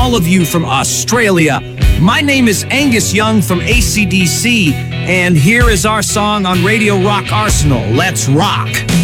all of you from Australia. My name is Angus Young from AC/DC, and here is our song on Radio Rock Arsenal. Let's rock!